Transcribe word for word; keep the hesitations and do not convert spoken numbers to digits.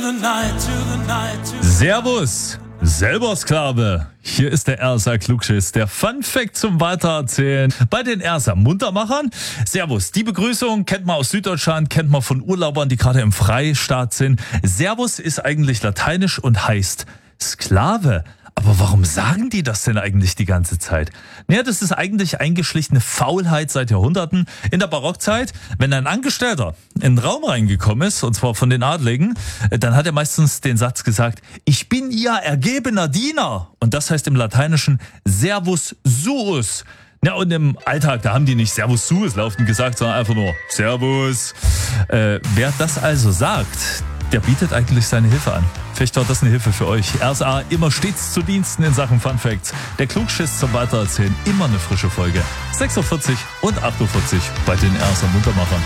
Servus, selber Sklave. Hier ist der R S A Klugschiss, der Fun Fact zum Weitererzählen bei den R S A Muntermachern. Servus, die Begrüßung kennt man aus Süddeutschland, kennt man von Urlaubern, die gerade im Freistaat sind. Servus ist eigentlich lateinisch und heißt Sklave. Aber warum sagen die das denn eigentlich die ganze Zeit? Naja, das ist eigentlich eingeschlichene Faulheit seit Jahrhunderten. In der Barockzeit, wenn ein Angestellter in den Raum reingekommen ist, und zwar von den Adligen, dann hat er meistens den Satz gesagt, ich bin ihr ergebener Diener. Und das heißt im Lateinischen Servus suus. Ja, und im Alltag, da haben die nicht Servus suus laufend gesagt, sondern einfach nur Servus. Äh, wer das also sagt, der bietet eigentlich seine Hilfe an. Vielleicht war das eine Hilfe für euch. R S A immer stets zu Diensten in Sachen Fun Facts. Der Klugschiss zum Weitererzählen, immer eine frische Folge. sechs Uhr vierzig und acht Uhr vierzig bei den R S A Muntermachern.